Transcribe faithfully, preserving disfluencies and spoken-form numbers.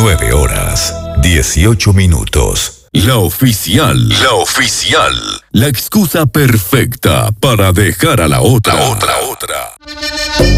nueve horas, dieciocho minutos. La oficial. La oficial. La excusa perfecta para dejar a la otra. La otra, otra.